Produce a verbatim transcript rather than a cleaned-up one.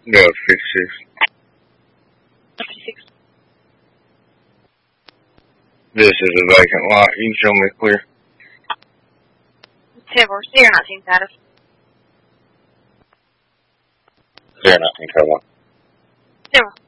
No, fifty-six. fifty-six. This is a vacant lot. You can show me clear. Silver, zero nineteen status. zero nineteen, code one. Silver.